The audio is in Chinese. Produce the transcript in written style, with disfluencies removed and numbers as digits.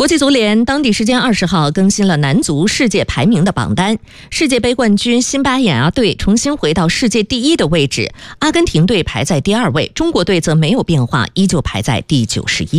国际足联当地时间20号更新了男足世界排名的榜单，世界杯冠军辛巴眼牙队重新回到世界第1的位置，阿根廷队排在第2位，中国队则没有变化，依旧排在第91。